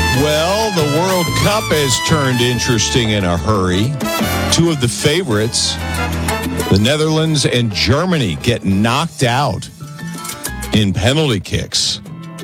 Well, the World Cup has turned interesting in a hurry. Two of the favorites, the Netherlands and Germany, get knocked out in penalty kicks.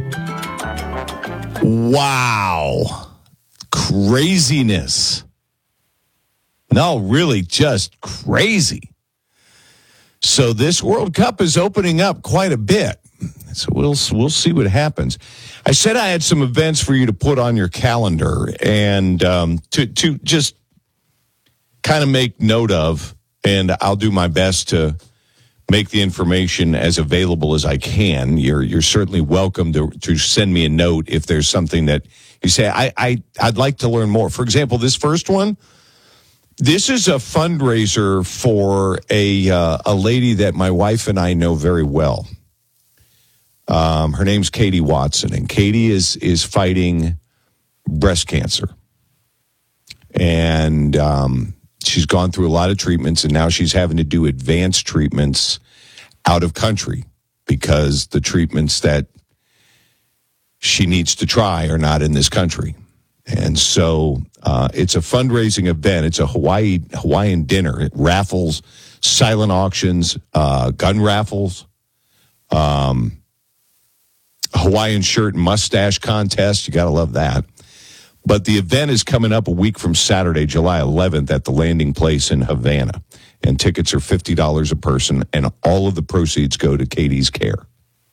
Wow. Craziness. No, really just crazy. So this World Cup is opening up quite a bit. So we'll see what happens. I said I had some events for you to put on your calendar and to just kind of make note of, and I'll do my best to make the information as available as I can. You're certainly welcome to send me a note if there's something that you say, I'd like to learn more. For example, this first one, this is a fundraiser for a lady that my wife and I know very well. Her name's Katie Watson, and Katie is fighting breast cancer. And she's gone through a lot of treatments, and now she's having to do advanced treatments out of country because the treatments that she needs to try are not in this country. And so it's a fundraising event. It's a Hawaiian dinner. It raffles, silent auctions, gun raffles, Hawaiian shirt and mustache contest. You got to love that. But the event is coming up a week from Saturday, July 11th at the Landing Place in Havana. And tickets are $50 a person, and all of the proceeds go to Katie's care.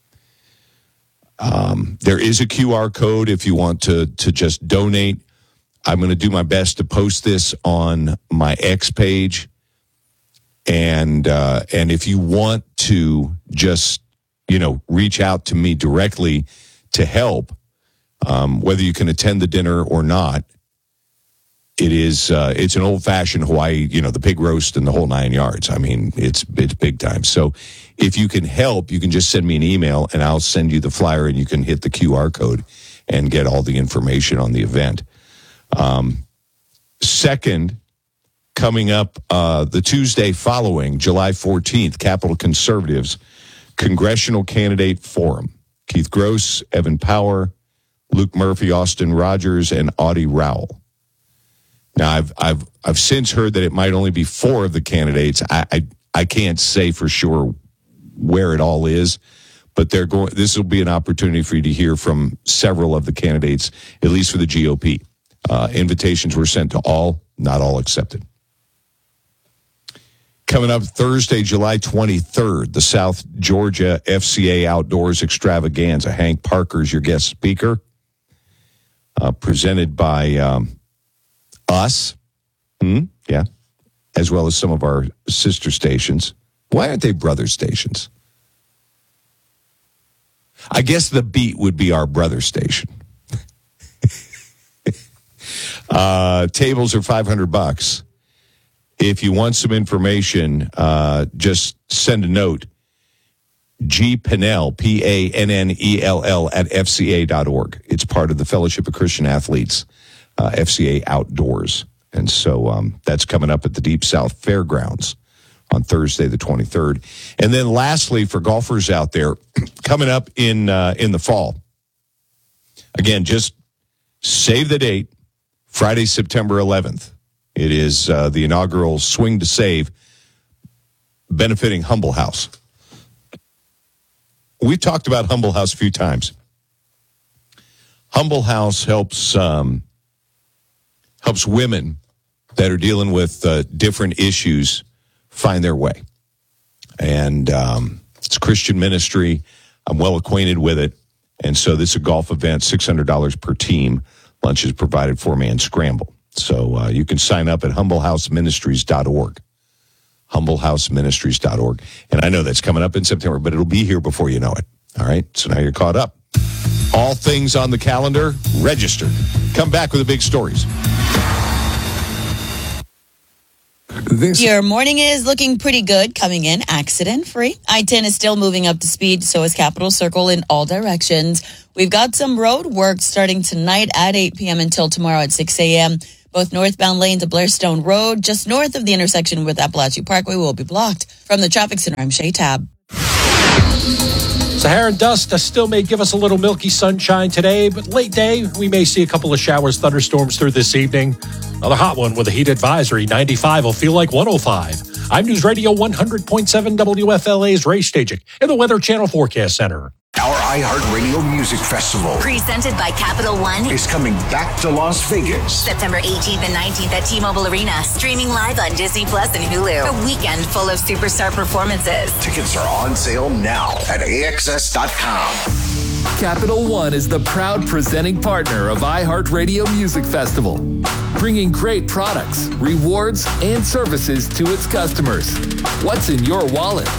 There is a QR code if you want to just donate. I'm going to do my best to post this on my X page. And if you want to just, reach out to me directly to help, whether you can attend the dinner or not, it's an old-fashioned Hawaii, the pig roast and the whole 9 yards. I mean, it's big time. So if you can help, you can just send me an email, and I'll send you the flyer, and you can hit the QR code and get all the information on the event. Second, coming up the Tuesday following, July 14th, Capitol Conservatives Congressional Candidate Forum. Keith Gross, Evan Power, Luke Murphy, Austin Rogers, and Audie Rowell. Now, I've since heard that it might only be 4 of the candidates. I can't say for sure where it all is, but this will be an opportunity for you to hear from several of the candidates, at least for the GOP. Invitations were sent to all, not all accepted. Coming up Thursday, July 23rd, the South Georgia FCA Outdoors Extravaganza. Hank Parker's your guest speaker, presented by us, yeah, as well as some of our sister stations. Why aren't they brother stations? I guess the Beat would be our brother station. Tables are $500. If you want some information, just send a note. GPannell, PANNELL at FCA.org. It's part of the Fellowship of Christian Athletes, FCA Outdoors. And so that's coming up at the Deep South Fairgrounds on Thursday, the 23rd. And then lastly, for golfers out there, coming up in the fall. Again, just save the date, Friday, September 11th. It is the inaugural Swing to Save benefiting Humble House. We've talked about Humble House a few times. Humble House helps women that are dealing with different issues find their way. And it's Christian ministry. I'm well acquainted with it. And so this is a golf event, $600 per team. Lunch is provided, 4-man scramble. So you can sign up at humblehouseministries.org. humblehouseministries.org. And I know that's coming up in September, but it'll be here before you know it. All right, so now you're caught up. All things on the calendar, registered. Come back with the big stories. Your morning is looking pretty good, coming in accident-free. I-10 is still moving up to speed, so is Capitol Circle in all directions. We've got some road work starting tonight at 8 p.m. until tomorrow at 6 a.m. Both northbound lanes of Blairstone Road, just north of the intersection with Appalachia Parkway, will be blocked. From the Traffic Center, I'm Shay Tab. Sahara and dust still may give us a little milky sunshine today, but late day, we may see a couple of showers, thunderstorms through this evening. Another hot one with a heat advisory. 95 will feel like 105. I'm News Radio 100.7 WFLA's Ray Stajic in the Weather Channel Forecast Center. Our iHeartRadio Music Festival, presented by Capital One, is coming back to Las Vegas. September 18th and 19th at T-Mobile Arena. Streaming live on Disney Plus and Hulu. A weekend full of superstar performances. Tickets are on sale now at AXS.com. Capital One is the proud presenting partner of iHeartRadio Music Festival, bringing great products, rewards, and services to its customers. What's in your wallet?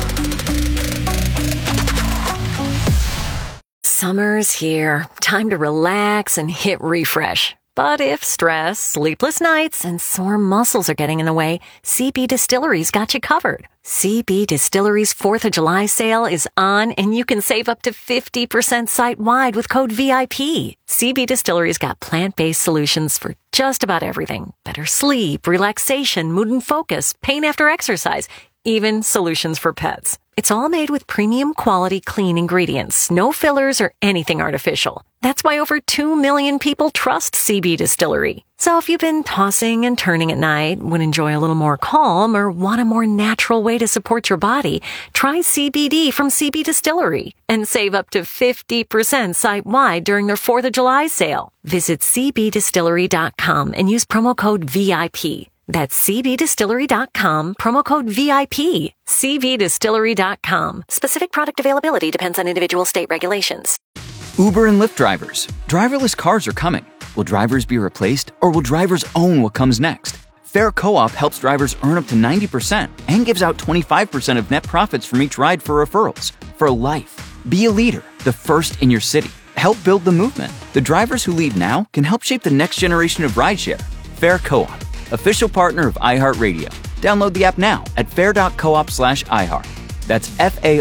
Summer's here. Time to relax and hit refresh. But if stress, sleepless nights, and sore muscles are getting in the way, CB Distillery's got you covered. CB Distillery's 4th of July sale is on, and you can save up to 50% site-wide with code VIP. CB Distillery's got plant-based solutions for just about everything. Better sleep, relaxation, mood and focus, pain after exercise, even solutions for pets. It's all made with premium quality clean ingredients, no fillers or anything artificial. That's why over 2 million people trust CB Distillery. So if you've been tossing and turning at night, would enjoy a little more calm, or want a more natural way to support your body, try CBD from CB Distillery and save up to 50% site-wide during their 4th of July sale. Visit cbdistillery.com and use promo code VIP. That's cbdistillery.com, promo code VIP. cbdistillery.com. Specific product availability depends on individual state regulations. Uber and Lyft drivers. Driverless cars are coming. Will drivers be replaced, or will drivers own what comes next? Fair Co-op helps drivers earn up to 90% and gives out 25% of net profits from each ride for referrals. For life. Be a leader, the first in your city. Help build the movement. The drivers who lead now can help shape the next generation of rideshare. Fair Co-op. Official partner of iHeartRadio. Download the app now at fair.coop/iHeart. That's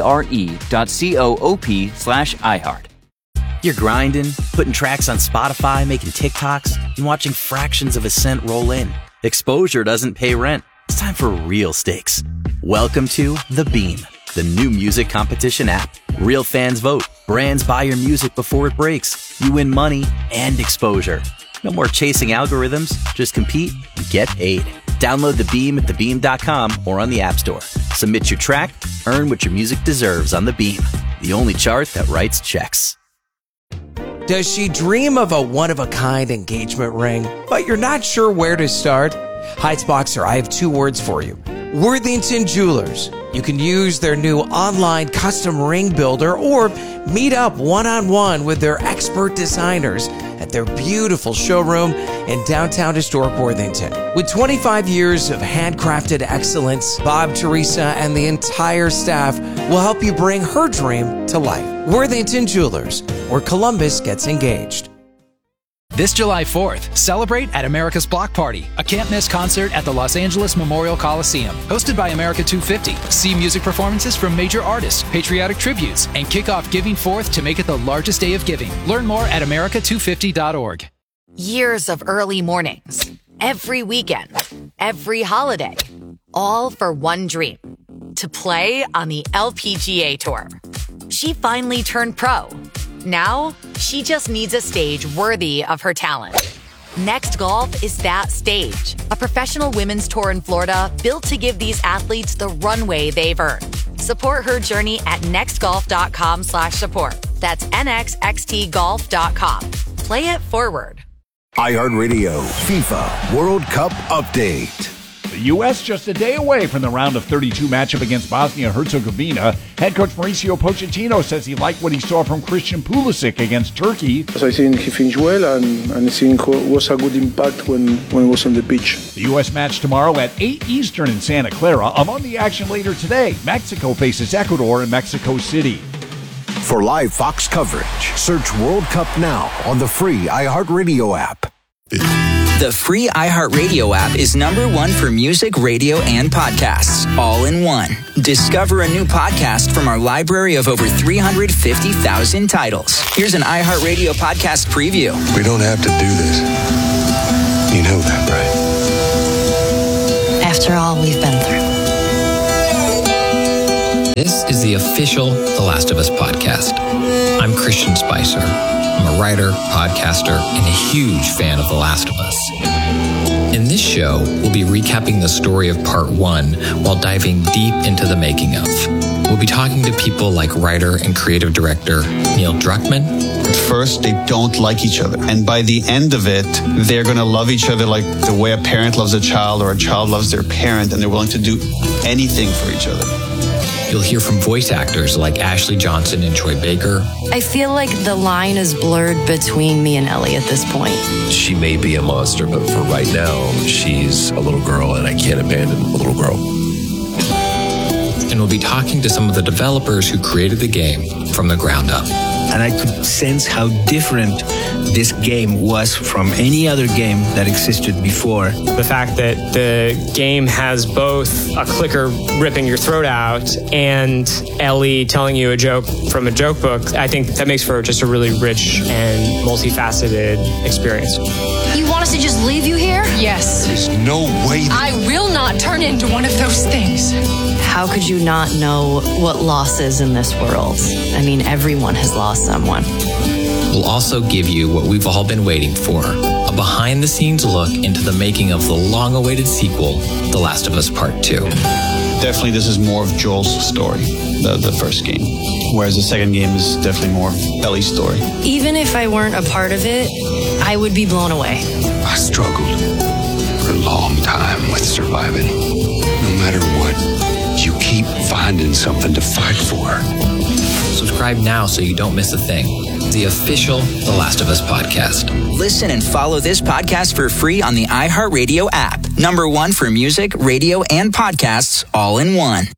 FARE.coop/iHeart. You're grinding, putting tracks on Spotify, making TikToks, and watching fractions of a cent roll in. Exposure doesn't pay rent. It's time for real stakes. Welcome to The Beam, the new music competition app. Real fans vote. Brands buy your music before it breaks. You win money and exposure. No more chasing algorithms. Just compete and get paid. Download The Beam at thebeam.com or on the App Store. Submit your track, earn what your music deserves on The Beam, the only chart that writes checks. Does she dream of a one-of-a-kind engagement ring, but you're not sure where to start? Heights-Boxer, I have 2 words for you. Worthington Jewelers. You can use their new online custom ring builder or meet up one-on-one with their expert designers at their beautiful showroom in downtown historic Worthington. With 25 years of handcrafted excellence, Bob, Teresa, and the entire staff will help you bring her dream to life. Worthington Jewelers, where Columbus gets engaged. This July 4th, celebrate at America's Block Party, a can't-miss concert at the Los Angeles Memorial Coliseum. Hosted by America 250. See music performances from major artists, patriotic tributes, and kick off Giving Forth to make it the largest day of giving. Learn more at america250.org. Years of early mornings, every weekend, every holiday, all for one dream, to play on the LPGA Tour. She finally turned pro. Now, she just needs a stage worthy of her talent. Next Golf is that stage. A professional women's tour in Florida built to give these athletes the runway they've earned. Support her journey at nextgolf.com/support. That's nxxtgolf.com. Play it forward. iHeartRadio FIFA World Cup Update. The U.S. just a day away from the round of 32 matchup against Bosnia-Herzegovina. Head coach Mauricio Pochettino says he liked what he saw from Christian Pulisic against Turkey. I think he finished well, and I think it was a good impact when he was on the pitch. The U.S. match tomorrow at 8 Eastern in Santa Clara. Among the action later today, Mexico faces Ecuador in Mexico City. For live Fox coverage, search World Cup now on the free iHeartRadio app. The free iHeartRadio app is #1 for music, radio, and podcasts, all in one. Discover a new podcast from our library of over 350,000 titles. Here's an iHeartRadio podcast preview. We don't have to do this. You know that, right? After all we've been through. This is the official The Last of Us podcast. I'm Christian Spicer. I'm a writer, podcaster, and a huge fan of The Last of Us. In this show, we'll be recapping the story of part 1 while diving deep into the making of. We'll be talking to people like writer and creative director Neil Druckmann. At first, they don't like each other. And by the end of it, they're going to love each other like the way a parent loves a child or a child loves their parent, and they're willing to do anything for each other. You'll hear from voice actors like Ashley Johnson and Troy Baker. I feel like the line is blurred between me and Ellie at this point. She may be a monster, but for right now, she's a little girl, and I can't abandon a little girl. And we'll be talking to some of the developers who created the game from the ground up. And I could sense how different this game was from any other game that existed before. The fact that the game has both a clicker ripping your throat out and Ellie telling you a joke from a joke book, I think that makes for just a really rich and multifaceted experience. You want us to just leave you here? Yes. There's no way. I will not turn into one of those things. How could you not know what loss is in this world? I mean, everyone has lost someone. We'll also give you what we've all been waiting for, a behind-the-scenes look into the making of the long-awaited sequel, The Last of Us Part 2. Definitely, this is more of Joel's story, the first game, whereas the second game is definitely more of Ellie's story. Even if I weren't a part of it, I would be blown away. I struggled for a long time with surviving. No matter what, you keep finding something to fight for. Subscribe now so you don't miss a thing. The official The Last of Us podcast. Listen and follow this podcast for free on the iHeartRadio app. #1 for music, radio, and podcasts all in one.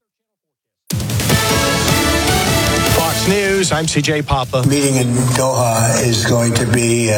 Fox News, I'm CJ Papa. Meeting in Doha is going to be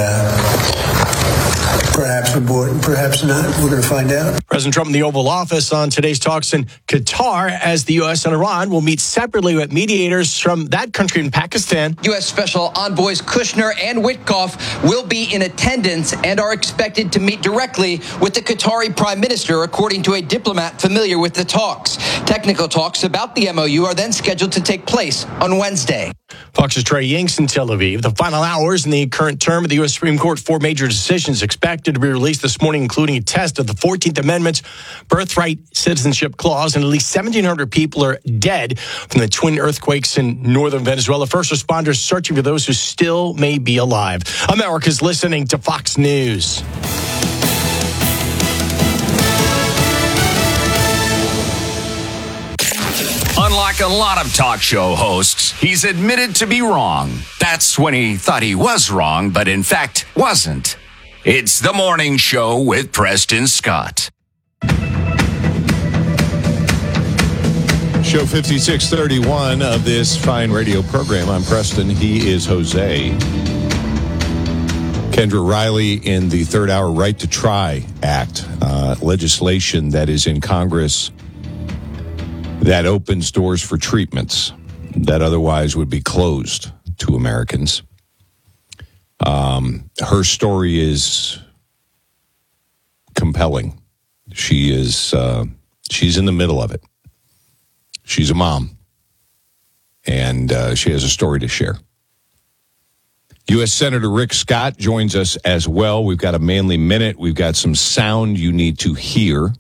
perhaps important, perhaps not. We're going to find out. President Trump in the Oval Office on today's talks in Qatar as the U.S. and Iran will meet separately with mediators from that country in Pakistan. U.S. Special Envoys Kushner and Witkoff will be in attendance and are expected to meet directly with the Qatari Prime Minister, according to a diplomat familiar with the talks. Technical talks about the MOU are then scheduled to take place on Wednesday. Fox's Trey Yingst in Tel Aviv. The final hours in the current term of the U.S. Supreme Court, 4 major decisions expected to be released this morning, including a test of the 14th Amendment's birthright citizenship clause, and at least 1,700 people are dead from the twin earthquakes in northern Venezuela. First responders searching for those who still may be alive. America's listening to Fox News. Unlike a lot of talk show hosts, he's admitted to be wrong. That's when he thought he was wrong, but in fact wasn't. It's The Morning Show with Preston Scott. Show 5631 of this fine radio program. I'm Preston. He is Jose. Kendra Riley in the third hour Right to Try Act, legislation that is in Congress that opens doors for treatments that otherwise would be closed to Americans. Her story is compelling. She's in the middle of it. She's a mom, and she has a story to share. U.S. Senator Rick Scott joins us as well. We've got a Manly Minute. We've got some sound you need to hear.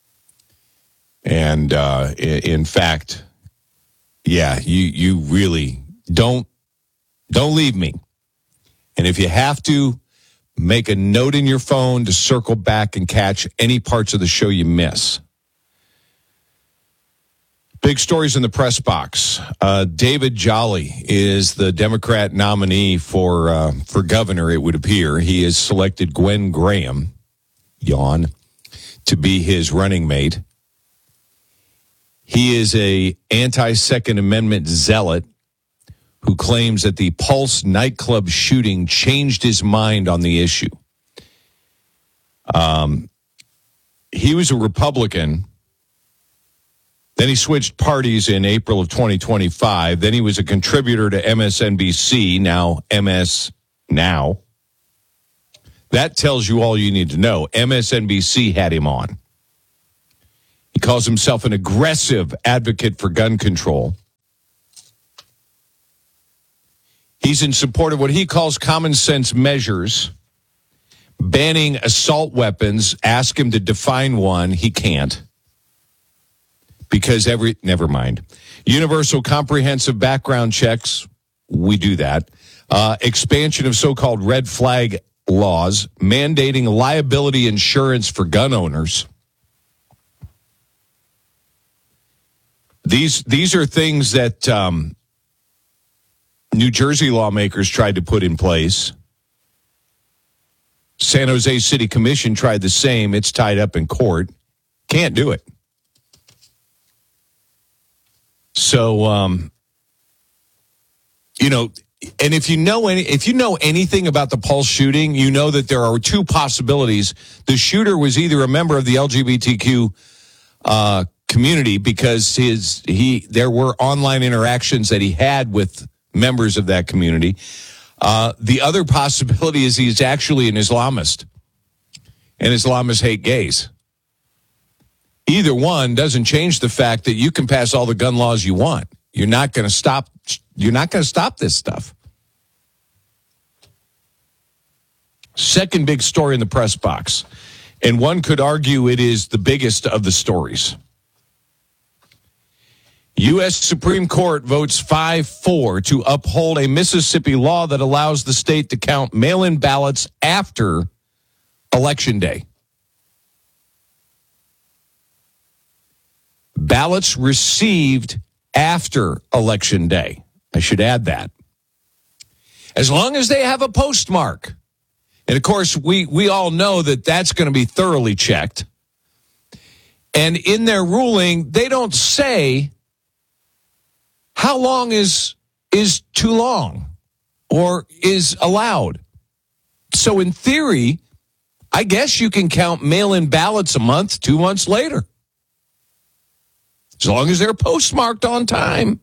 And in fact, yeah, you really don't leave me. And if you have to, make a note in your phone to circle back and catch any parts of the show you miss. Big stories in the press box. David Jolly is the Democrat nominee for governor, it would appear. He has selected Gwen Graham, yawn, to be his running mate. He is a anti-Second Amendment zealot who claims that the Pulse nightclub shooting changed his mind on the issue. He was a Republican. Then he switched parties in April of 2025. Then he was a contributor to MSNBC, now MS Now. That tells you all you need to know. MSNBC had him on. He calls himself an aggressive advocate for gun control. He's in support of what he calls common sense measures, banning assault weapons. Ask him to define one. He can't. Because never mind. Universal comprehensive background checks, we do that. Expansion of so-called red flag laws, mandating liability insurance for gun owners. These are things that New Jersey lawmakers tried to put in place. San Jose City Commission tried the same. It's tied up in court. Can't do it. So, and if you know anything about the Pulse shooting, you know that there are two possibilities. The shooter was either a member of the LGBTQ community because there were online interactions that he had with members of that community. The other possibility is he's actually an Islamist, and Islamists hate gays. Either one doesn't change the fact that you can pass all the gun laws you want. You're not going to stop this stuff. Second big story in the press box, and one could argue it is the biggest of the stories. U.S. Supreme Court votes 5-4 to uphold a Mississippi law that allows the state to count mail-in ballots after Election Day. Ballots received after Election Day. I should add that. As long as they have a postmark. And, of course, we all know that that's going to be thoroughly checked. And in their ruling, they don't say how long is too long or is allowed. So, in theory, I guess you can count mail-in ballots a month, 2 months later. As long as they're postmarked on time.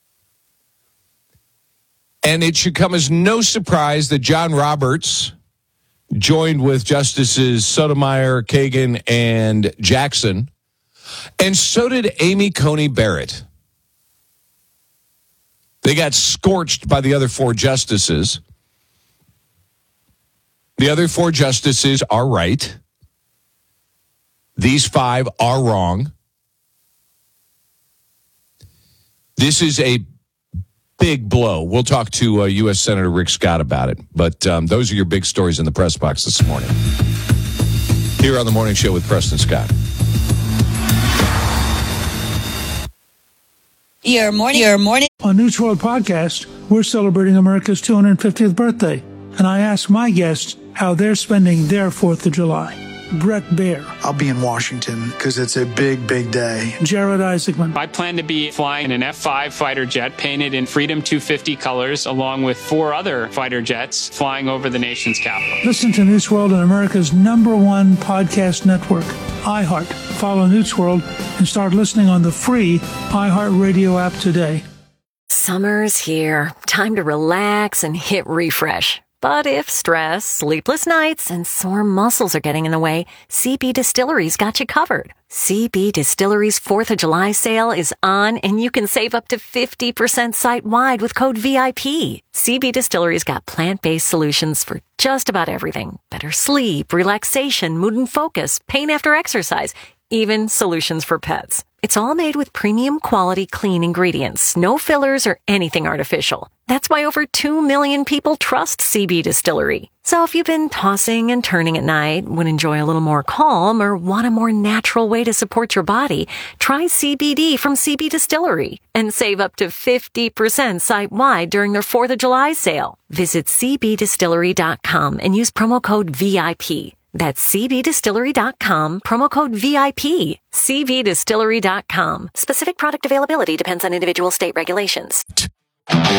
And it should come as no surprise that John Roberts joined with Justices Sotomayor, Kagan, and Jackson. And so did Amy Coney Barrett. They got scorched by the other four justices. The other four justices are right. These five are wrong. This is a big blow. We'll talk to U.S. Senator Rick Scott about it. But those are your big stories in the press box this morning. Here on the Morning Show with Preston Scott. Your morning. On News World Podcast, we're celebrating America's 250th birthday. And I asked my guests how they're spending their 4th of July. Brett Baer. I'll be in Washington because it's a big, big day. Jared Isaacman. I plan to be flying an F-5 fighter jet painted in Freedom 250 colors, along with 4 other fighter jets flying over the nation's capital. Listen to News World on America's #1 podcast network, iHeart. Follow News World and start listening on the free iHeart Radio app today. Summer's here. Time to relax and hit refresh. But if stress, sleepless nights, and sore muscles are getting in the way, CB Distillery's got you covered. CB Distillery's 4th of July sale is on, and you can save up to 50% site-wide with code VIP. CB Distillery's got plant-based solutions for just about everything. Better sleep, relaxation, mood and focus, pain after exercise, even solutions for pets. It's all made with premium quality clean ingredients, no fillers or anything artificial. That's why over 2 million people trust CB Distillery. So if you've been tossing and turning at night, would enjoy a little more calm, or want a more natural way to support your body, try CBD from CB Distillery and save up to 50% site-wide during their 4th of July sale. Visit cbdistillery.com and use promo code VIP. That's cbdistillery.com, promo code VIP. cbdistillery.com. Specific product availability depends on individual state regulations.